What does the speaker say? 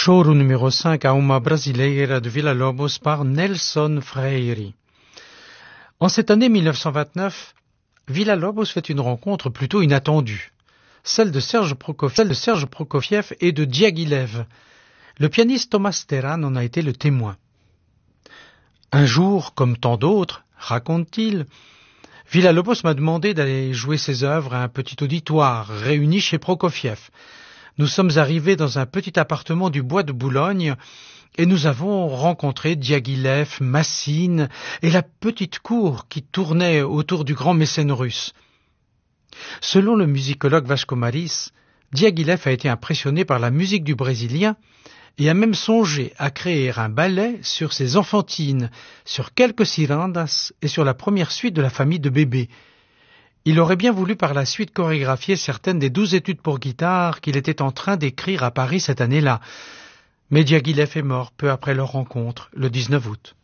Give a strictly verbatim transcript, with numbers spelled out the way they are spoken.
Choro numéro cinq à Uma Brasileira de Villa-Lobos par Nelson Freire. En cette année mille neuf cent vingt-neuf, Villa-Lobos fait une rencontre plutôt inattendue, celle de Serge Prokofiev, celle de Serge Prokofiev et de Diaghilev. Le pianiste Thomas Teran en a été le témoin. Un jour, comme tant d'autres, raconte-t-il, Villa-Lobos m'a demandé d'aller jouer ses œuvres à un petit auditoire réuni chez Prokofiev. Nous sommes arrivés dans un petit appartement du bois de Boulogne et nous avons rencontré Diaghilev, Massine et la petite cour qui tournait autour du grand mécène russe. Selon le musicologue Vasco Maris, Diaghilev a été impressionné par la musique du Brésilien et a même songé à créer un ballet sur ses enfantines, sur quelques cirandas et sur la première suite de la famille de bébés. Il aurait bien voulu par la suite chorégraphier certaines des douze études pour guitare qu'il était en train d'écrire à Paris cette année-là. Mais Diaghilev est mort peu après leur rencontre, le dix-neuf août.